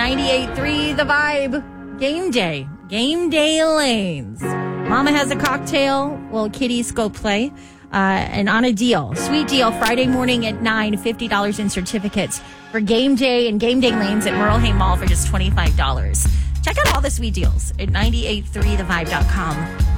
98.3 The Vibe. Game day. Game day lanes. Mama has a cocktail. Well, kiddies go play. And on a deal. Sweet deal. Friday morning at 9, $50 in certificates for game day and game day lanes at Merle Hay Mall for just $25. Check out all the sweet deals at 983thevibe.com.